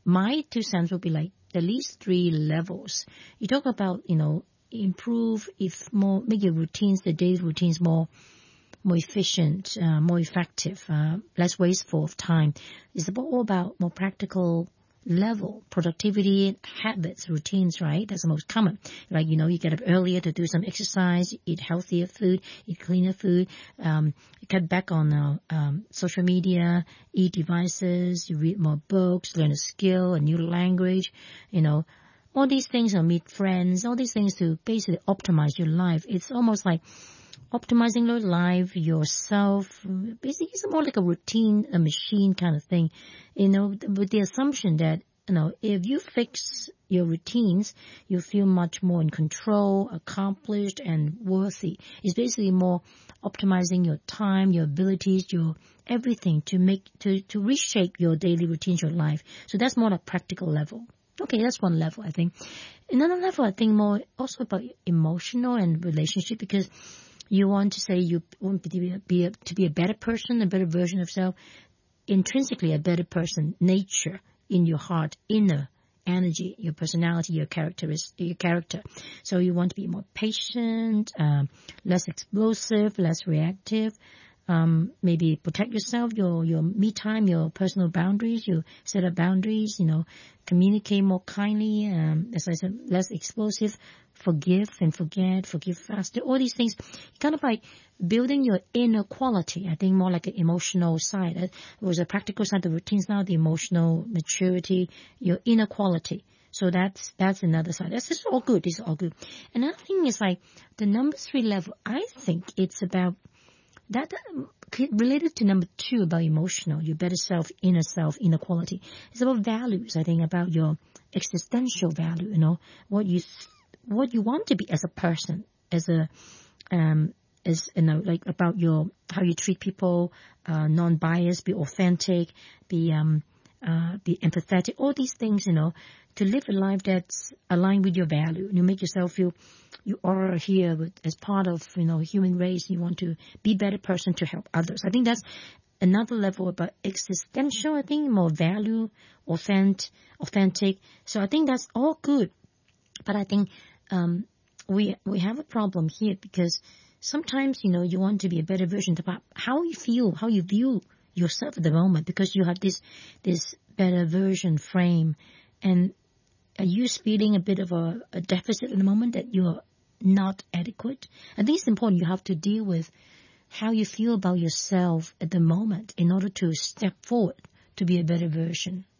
my 2 cents would be like at least 3 levels. You talk about, improve, if more, make your routines, the daily routines more efficient, more effective, less wasteful of time. It's all about more practical level, productivity, habits, routines, right? That's the most common. Like, you get up earlier to do some exercise, eat healthier food, eat cleaner food, cut back on social media, e-devices, you read more books, learn a skill, a new language, all these things, meet friends, all these things to basically optimize your life. It's almost like optimizing your life, yourself. Basically, it's more like a routine, a machine kind of thing, with the assumption that, if you fix your routines, you feel much more in control, accomplished, and worthy. It's basically more optimizing your time, your abilities, your everything to reshape your daily routines, your life. So that's more like practical level. Okay, that's one level, I think. Another level, I think, more also about emotional and relationship, because you want to say you want to be a better person, a better version of self, intrinsically a better person, nature in your heart, inner energy, your personality, your character. So you want to be more patient, less explosive, less reactive. Maybe protect yourself, your me time, your personal boundaries, you set up boundaries, communicate more kindly, as I said, less explosive, forgive and forget, forgive faster, all these things, kind of like building your inner quality, I think more like an emotional side. It was a practical side, the routines now, the emotional maturity, your inner quality. So that's another side. This is all good. This is all good. Another thing is like the number 3 level, I think it's about that related to number 2 about emotional, your better self, inner quality. It's about values, I think, about your existential value, what you want to be as a person, like about how you treat people, non-biased, be authentic, be empathetic, all these things, to live a life that's aligned with your value. You make yourself feel you are here as part of, human race. You want to be a better person to help others. I think that's another level about existential, I think, more value, authentic. So I think that's all good. But I think we have a problem here because sometimes, you want to be a better version about how you feel, how you view yourself at the moment, because you have this better version frame. And are you feeling a bit of a deficit at the moment, that you're not adequate? I think it's important you have to deal with how you feel about yourself at the moment in order to step forward to be a better version.